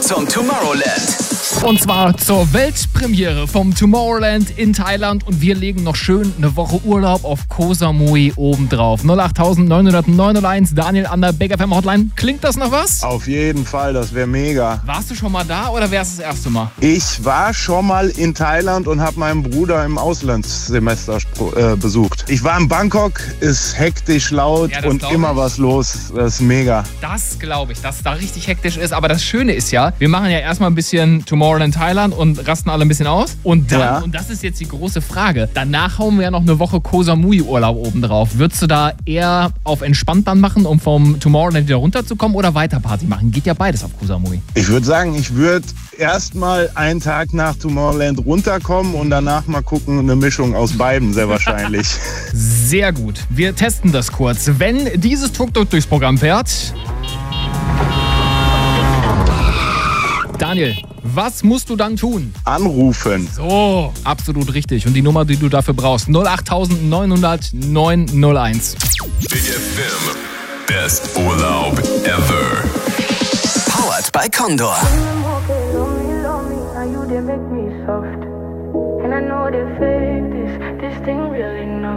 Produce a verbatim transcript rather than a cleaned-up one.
zum Tomorrowland. Und zwar zur Weltpremiere vom Tomorrowland in Thailand. Und wir legen noch schön eine Woche Urlaub auf Koh Samui obendrauf. null acht neun null neun null eins, Daniel an der Big F M Hotline. Klingt das noch was? Auf jeden Fall, das wäre mega. Warst du schon mal da oder wär's das erste Mal? Ich war schon mal in Thailand und habe meinen Bruder im Auslandssemester äh, besucht. Ich war in Bangkok, ist hektisch laut Ja, das und glaub immer ich. was los. Das ist mega. Das glaube ich, dass es da richtig hektisch ist. Aber das Schöne ist ja, wir machen ja erstmal ein bisschen Tomorrowland Thailand und rasten alle ein bisschen aus. Und dann, Ja. und das ist jetzt die große Frage, danach hauen wir ja noch eine Woche Koh Samui Urlaub obendrauf. Würdest du da eher auf entspannt dann machen, um vom Tomorrowland wieder runterzukommen oder weiter Party machen? Geht ja beides auf Koh Samui. Ich würde sagen, ich würde erstmal einen Tag nach Tomorrowland runterkommen und danach mal gucken, eine Mischung aus beiden sehr wahrscheinlich. Sehr gut. Wir testen das kurz. Wenn dieses Tuk-Tuk durchs Programm fährt... Daniel, was musst du dann tun? Anrufen. So, absolut richtig. Und die Nummer, die du dafür brauchst, null acht neun null null neun null eins. Big F M. Best Urlaub ever. Powered by Condor. And I know they fake this, this thing really know.